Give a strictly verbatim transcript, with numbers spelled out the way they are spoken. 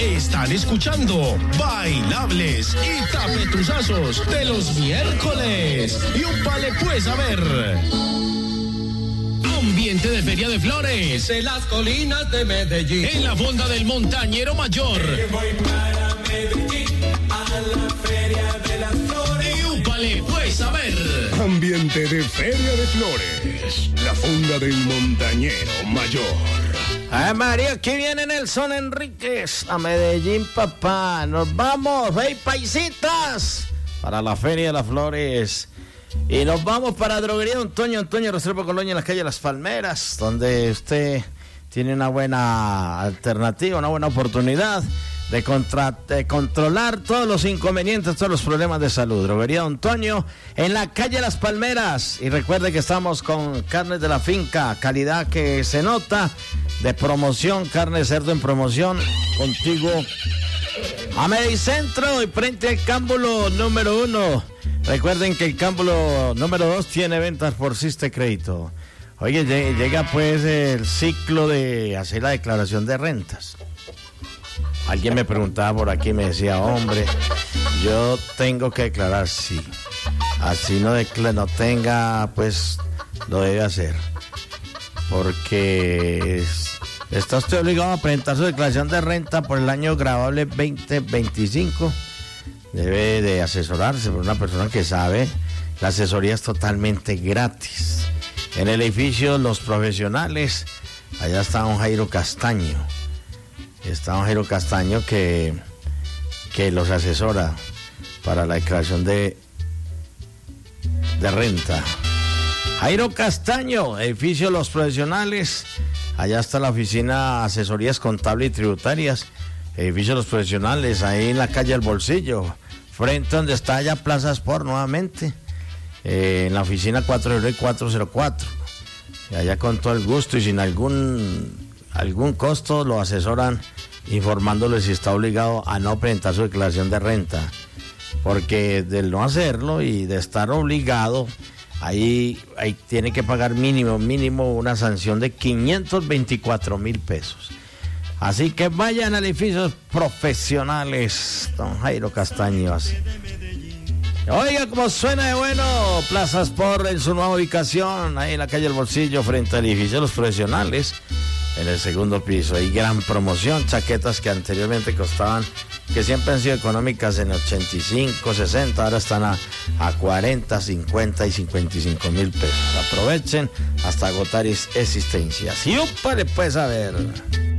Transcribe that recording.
Están escuchando Bailables y Tapetuzazos de los miércoles. Y un pale pues a ver. Ambiente de Feria de Flores. En las colinas de Medellín. En la fonda del Montañero Mayor. Que voy para Medellín, a la Feria de las Flores. Y un pale pues a ver. Ambiente de Feria de Flores. La fonda del Montañero Mayor. Ay, María, aquí viene Nelson Enríquez a Medellín, papá. Nos vamos, hey, paisitas, para la Feria de las Flores. Y nos vamos para Droguería Antonio, Antonio Reserva Colonia en la calle Las Palmeras, donde usted tiene una buena alternativa, una buena oportunidad de, contra, de controlar todos los inconvenientes, todos los problemas de salud. Droguería Antonio en la calle Las Palmeras. Y recuerde que estamos con carnes de la finca, calidad que se nota, de promoción, carne de cerdo en promoción, contigo a Medicentro y frente al cámbulo número uno. Recuerden que el cámbulo número dos tiene ventas por Siste Crédito. Oye, llega pues el ciclo de hacer la declaración de rentas. Alguien me preguntaba por aquí, me decía, hombre, yo tengo que declarar, sí. Así no, decla- no tenga, pues lo debe hacer. Porque es, está usted obligado a presentar su declaración de renta por el año grabable veinte veinticinco. Debe de asesorarse por una persona que sabe. La asesoría es totalmente gratis. En el edificio Los Profesionales, allá está don Jairo Castaño. Está don Jairo Castaño que, que los asesora para la declaración de, de renta. Jairo Castaño, edificio Los Profesionales, allá está la oficina Asesorías Contables y Tributarias, edificio Los Profesionales, ahí en la calle El Bolsillo, frente donde está allá Plaza Sport nuevamente, eh, en la oficina cuatro cero cuatro cero cuatro, y allá con todo el gusto y sin algún, algún costo lo asesoran, informándole si está obligado a no presentar su declaración de renta, porque de no hacerlo y de estar obligado, Ahí, ahí tiene que pagar mínimo, mínimo una sanción de quinientos veinticuatro mil pesos. Así que vayan a edificios profesionales, don Jairo Castaño. Así. Oiga, como suena de bueno, Plaza Sport en su nueva ubicación, ahí en la calle El Bolsillo, frente al edificio de Los Profesionales, en el segundo piso. Hay gran promoción, chaquetas que anteriormente costaban, que siempre han sido económicas en ochenta y cinco, sesenta, ahora están a, a cuarenta, cincuenta y cincuenta y cinco mil pesos. Aprovechen hasta agotar existencias. Y úpale pues a ver.